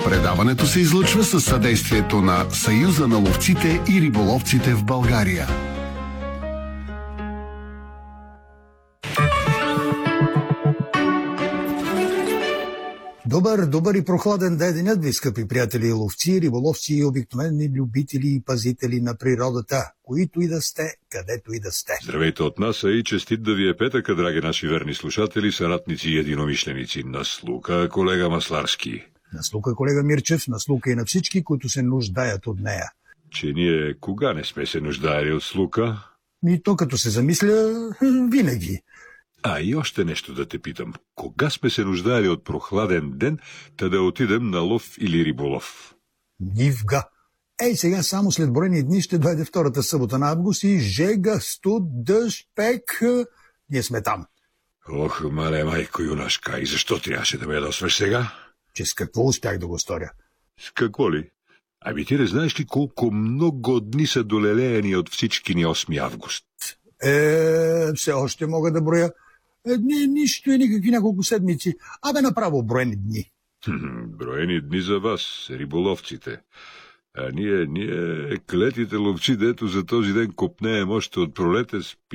Предаването се излъчва със съдействието на Съюза на ловците и риболовците в България. Добър и прохладен денят ви, скъпи приятели, ловци, риболовци и обикновени любители и пазители на природата, които и да сте, където и да сте. Здравейте от нас, и честит да ви е петъка, драги наши верни слушатели, съратници и единомишленици. Наслука, колега Масларски. Наслука, колега Мирчев, наслука и на всички, които се нуждаят от нея. Че ние кога не сме се нуждаели от слука? И то като се замисля, винаги. И още нещо да те питам. Кога сме се нуждаели от прохладен ден, та да отидем на лов или риболов? Нивга. Сега само след броени дни ще дойде втората събота на август и жега, студ, дъжд, пек. Ние сме там. Ох, мале майко юнашка, и защо трябваше да ме ядосваш сега? Че с какво успях да го сторя? С какво ли? Ти не знаеш ли колко много дни са долелеяни от всички ни 8 август? Все още мога да броя. Нищо и никакви няколко седмици. Направо броени дни. Броени дни за вас, риболовците. Ние, клетите ловци, дето за този ден копнеем още от пролета,